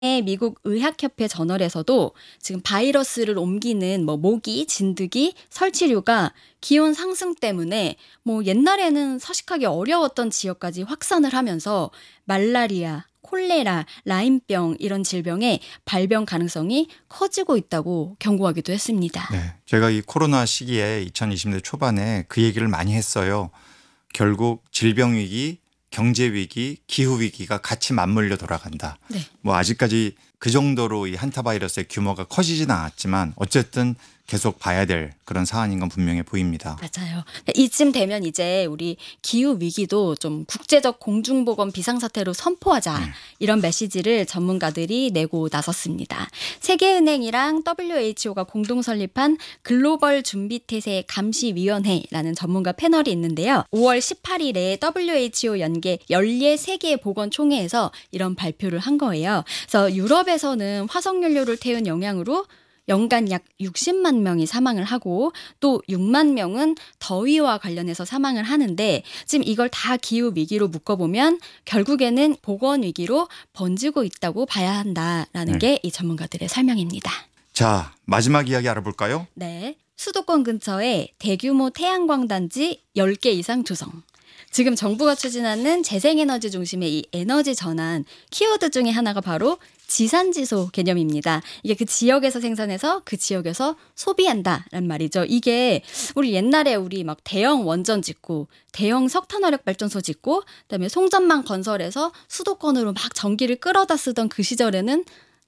미국 의학협회 저널에서도 지금 바이러스를 옮기는 모기, 진드기, 설치류가 기온 상승 때문에 옛날에는 서식하기 어려웠던 지역까지 확산을 하면서 말라리아, 콜레라, 라임병 이런 질병의 발병 가능성이 커지고 있다고 경고하기도 했습니다. 네, 제가 이 코로나 시기에 2020년대 초반에 그 얘기를 많이 했어요. 결국 질병 위기, 경제 위기, 기후 위기가 같이 맞물려 돌아간다. 네. 아직까지 그 정도로 이 한타 바이러스의 규모가 커지지는 않았지만 어쨌든 계속 봐야 될 그런 사안인 건 분명해 보입니다. 맞아요. 이쯤 되면 이제 우리 기후 위기도 좀 국제적 공중보건 비상사태로 선포하자 이런 메시지를 전문가들이 내고 나섰습니다. 세계은행이랑 WHO가 공동 설립한 글로벌 준비태세 감시위원회라는 전문가 패널이 있는데요. 5월 18일에 WHO 연계 14세계 보건총회에서 이런 발표를 한 거예요. 그래서 유럽에서는 화석연료를 태운 영향으로 연간 약 60만 명이 사망을 하고 또 6만 명은 더위와 관련해서 사망을 하는데 지금 이걸 다 기후 위기로 묶어보면 결국에는 보건 위기로 번지고 있다고 봐야 한다라는 게 이 전문가들의 설명입니다. 자, 마지막 이야기 알아볼까요? 네, 수도권 근처에 대규모 태양광 단지 10개 이상 조성. 지금 정부가 추진하는 재생에너지 중심의 이 에너지 전환 키워드 중에 하나가 바로 지산지소 개념입니다. 이게 그 지역에서 생산해서 그 지역에서 소비한다란 말이죠. 이게 우리 옛날에 우리 막 대형 원전 짓고 대형 석탄화력 발전소 짓고 그다음에 송전망 건설해서 수도권으로 막 전기를 끌어다 쓰던 그 시절에는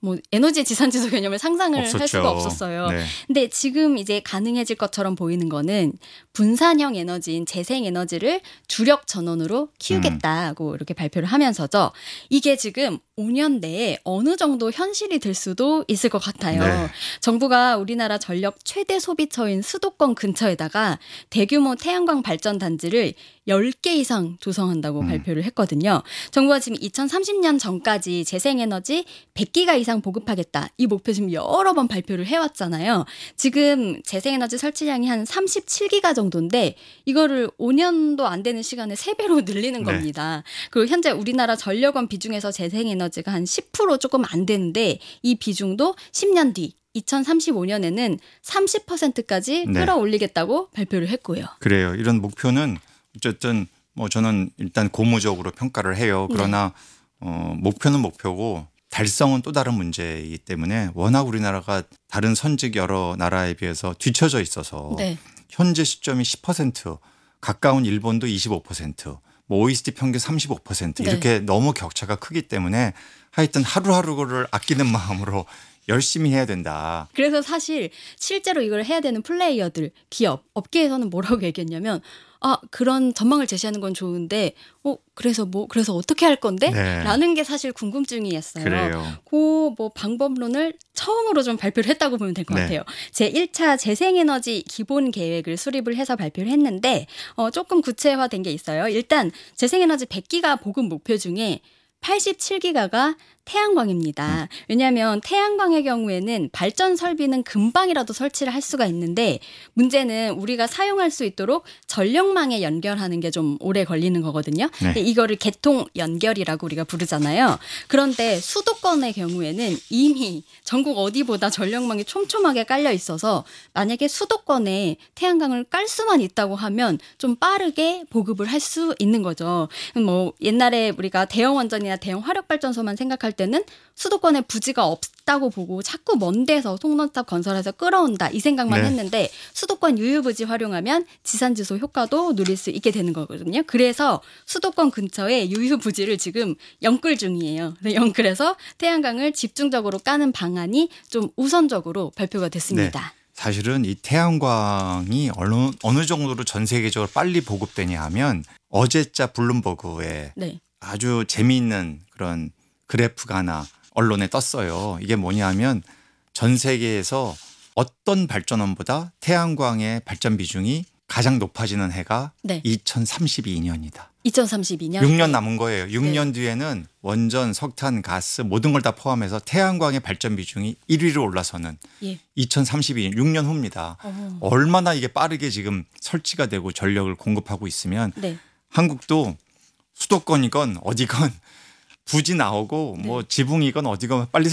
에너지 지산지소 개념을 상상을 없었죠. 할 수가 없었어요. 네. 근데 지금 이제 가능해질 것처럼 보이는 거는 분산형 에너지인 재생에너지를 주력 전원으로 키우겠다고 이렇게 발표를 하면서죠. 이게 지금 5년 내에 어느 정도 현실이 될 수도 있을 것 같아요. 네. 정부가 우리나라 전력 최대 소비처인 수도권 근처에다가 대규모 태양광 발전 단지를 10개 이상 조성한다고 발표를 했거든요. 정부가 지금 2030년 전까지 재생에너지 100기가 이상 보급하겠다. 이 목표 지금 여러 번 발표를 해왔잖아요. 지금 재생에너지 설치량이 한 37기가 정도인데 이거를 5년도 안 되는 시간에 3배로 늘리는 겁니다. 그리고 현재 우리나라 전력원 비중에서 재생에너지가 한 10% 조금 안 되는데 이 비중도 10년 뒤 2035년에는 30%까지 끌어올리겠다고 발표를 했고요. 그래요. 이런 목표는 어쨌든 저는 일단 고무적으로 평가를 해요. 그러나 목표는 목표고 달성은 또 다른 문제이기 때문에 워낙 우리나라가 다른 선직 여러 나라에 비해서 뒤처져 있어서 현재 시점이 10%, 가까운 일본도 25%, OECD 평균 35% 이렇게 너무 격차가 크기 때문에 하여튼 하루하루를 아끼는 마음으로 열심히 해야 된다. 그래서 사실 실제로 이걸 해야 되는 플레이어들, 기업, 업계에서는 뭐라고 얘기했냐면 그런 전망을 제시하는 건 좋은데 그래서 어떻게 할 건데? 라는 게 사실 궁금증이었어요. 그래요. 그 방법론을 처음으로 좀 발표를 했다고 보면 될 것 같아요. 제1차 재생에너지 기본 계획을 수립을 해서 발표를 했는데 조금 구체화된 게 있어요. 일단 재생에너지 100기가 보급 목표 중에 87기가가 태양광입니다. 왜냐하면 태양광의 경우에는 발전 설비는 금방이라도 설치를 할 수가 있는데 문제는 우리가 사용할 수 있도록 전력망에 연결하는 게 좀 오래 걸리는 거거든요. 이거를 개통 연결이라고 우리가 부르잖아요. 그런데 수도권의 경우에는 이미 전국 어디보다 전력망이 촘촘하게 깔려 있어서 만약에 수도권에 태양광을 깔 수만 있다고 하면 좀 빠르게 보급을 할 수 있는 거죠. 옛날에 우리가 대형 원전이나 대형 화력발전소만 생각할 때는 수도권에 부지가 없다고 보고 자꾸 먼 데서 송전탑 건설해서 끌어온다 이 생각만 했는데 수도권 유휴부지 활용하면 지산지소 효과도 누릴 수 있게 되는 거거든요. 그래서 수도권 근처에 유휴부지를 지금 연끌 중이에요. 연끌해서 태양광을 집중적으로 까는 방안이 좀 우선적으로 발표가 됐습니다. 사실은 이 태양광이 어느 정도로 전 세계적으로 빨리 보급되냐 하면 어제자 블룸버그에 아주 재미있는 그런 그래프가 하나 언론에 떴어요. 이게 뭐냐면 전 세계에서 어떤 발전원보다 태양광의 발전 비중이 가장 높아지는 해가 2032년이다. 2032년? 6년 남은 거예요. 6년 뒤에는 원전, 석탄, 가스 모든 걸 다 포함해서 태양광의 발전 비중이 1위로 올라서는 2032년, 6년 후입니다. 얼마나 이게 빠르게 지금 설치가 되고 전력을 공급하고 있으면 한국도 수도권이건 어디건 부지 나오고 네. 뭐 지붕이건 어디건 빨리